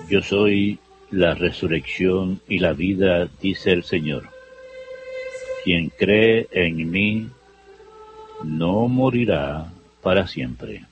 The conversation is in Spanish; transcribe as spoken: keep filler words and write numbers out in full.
Yo soy la resurrección y la vida, dice el Señor. Quien cree en mí no morirá para siempre.